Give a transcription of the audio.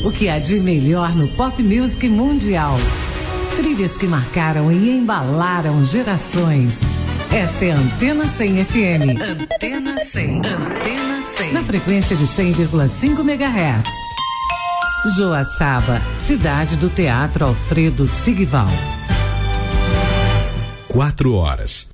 o que há de melhor no pop music mundial. Trilhas que marcaram e embalaram gerações. Esta é a Antena 100 FM. Antena 100. Antena 100. Na frequência de 100,5 MHz. Joaçaba, cidade do Teatro Alfredo Sigval. 4 horas.